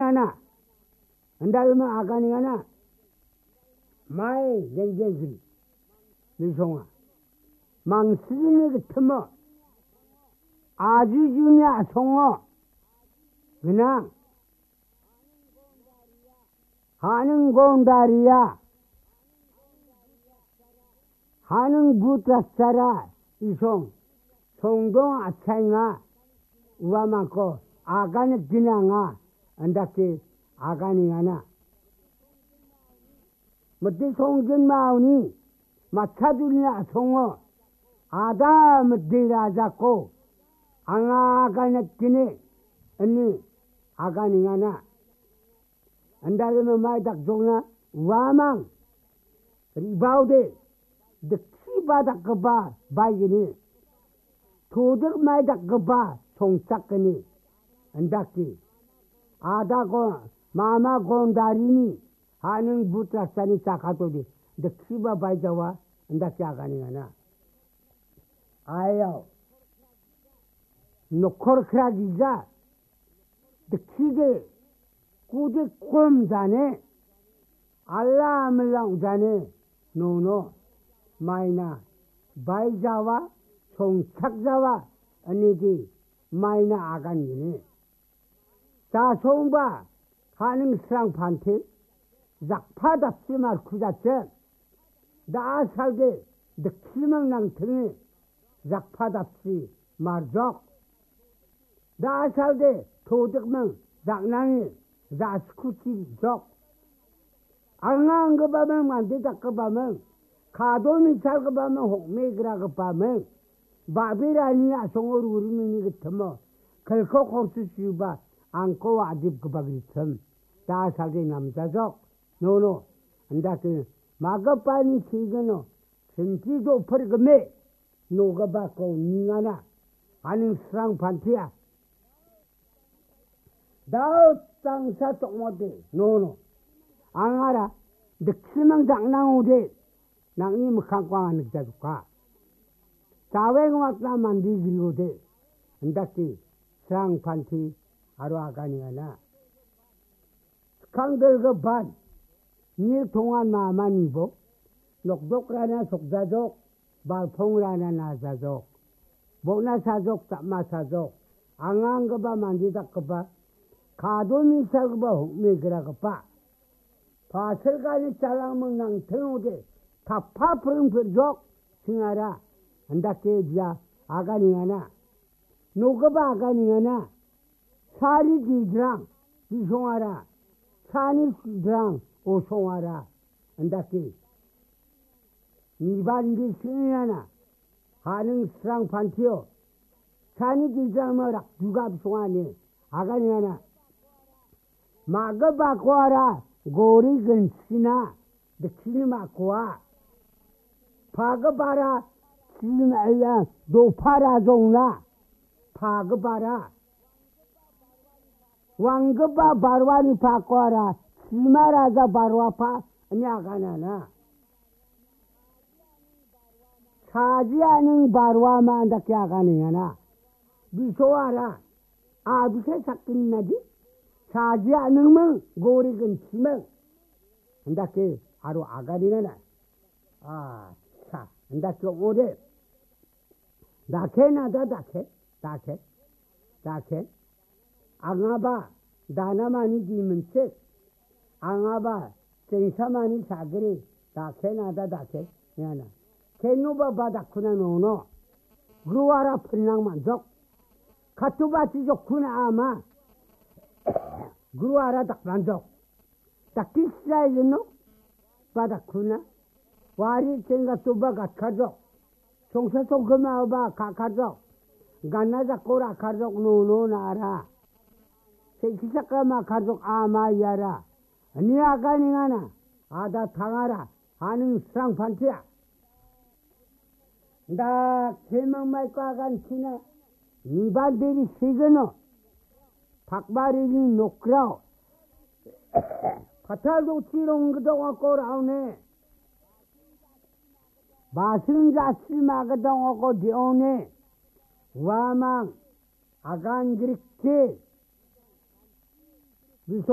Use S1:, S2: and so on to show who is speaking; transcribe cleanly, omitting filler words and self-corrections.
S1: 하나, 안다면 아가니 하나, 마이 냉전스리, 밀송아, 망스리네 그 틈어, 아주 주냐 송어, 그냥, 하는 공다리야, 하는 부탁사라, 이송, 송동 아차잉아, 우아만코, 아가니 그냥아, 안다키, 아가니 하나. 뭐지 송전 마우니, 마차두리나 송어, 아다 뭐지라 잡고, 앙아가니 끼니, 언니, 아가니 하나. 안다그면 마이닥 종나, 우아망, 리바우데, 득시바닥 그바, 바이기니, 도덕 마이닥 그바, 송착거니, 안다키, 아다고, 마마 곤다리니, 하는 부탁산이 짝하도디, 득시바 바이자와, 안다키 아가니 하나. 아요, 노코르크라기자, 득시게, 꾸디 꼼자네, 알라물랑자네, 노노, 마이나, 바이자와, 송착자와, 언니기, 마이나 아가니네. 자, 송바, 하는 스랑판테, 작파답시 말쿠자체, 나 살게, 득시망낭등에, 작파답시 말적, 나 살게, 도덕망, 작낭에, 자스쿠치 적, 앙앙 그 밤은 만대작 그 밤은, 가도미살 그 밤은 홍매그라 그 밤은, 바비라니야 송어루 우르미니 그 틈어, 걸컥 홉수 슈바, 안고 아집 그 밤이 틈, 다 살게 남자적, 노노, 안다그, 마가빠니 시그노, 전지도 퍼르그메, 노가바고 닝하나, 아는 스랑 반티야, 다우 땅사 똥모데, 노노, 앙아라, 늑스망 장낭오데, 낭니 무칸꽝 늑자주까, 자외공학사 만디기로데, 안다키, 스랑 반티, 아로아가니하나, 스캉들 그 반, 일 동안 마만 입어, 녹독라나 속자족, 발퐁라나 나자족, 목나사족, 땀마사족, 앙앙그바 만디다그바, 가도미사그바 홍매그라그바, 바설가니 잘랑멍낭 등오데, 타파프릉프족, 승하라, 안다케지야, 아가니하나, 노그바 아가니하나, 사리지드랑, 이송하라, 사니지드랑, 오송하라, 안다케, 니반기 승하나, 하는 스랑 판티요, 사니지드랑 뭐락, 두갑송하니, 아가니하나, 마가바고하라, 고리 근시나, 득시니 마고와, 파가바라, 시나야, 노파라 종나, 파가바라, 왕가바 바르와니 파고하라, 시마라자 바르와파, 아가나나, 사지하는 바르와만 닿게 아가니하나, 미소하라, 아비세 사건이 나지? 사지 않으면 고리근 치면 안다케 하루 아가리나 아, 차, 안다케 오래 나케나다 다케 앙아바 다나마니 지문책 앙아바 생사마니 사그리 다케나다 다케 야나 케노바 바다쿠나 노노 그루와라 풀낭만적 카투바치 좋구나 아마 구루아라 딱 만족 딱 키스라이노 바다쿠나 와리 쟁가 투바 가카족 송사송 그마오바 가카족 간나자 꼬라 가족 노노나라 세키사카마 가족 아마야라 니아가닝하나 아다 당하라 하는 스랑판티야 나 개망말과 간치나 니반데리 시그노 박바리니 녹그라오 파탈도 치롱그동어 꼬라오네 마승자 실마그동어 꼬디오네 와망 아간그릭게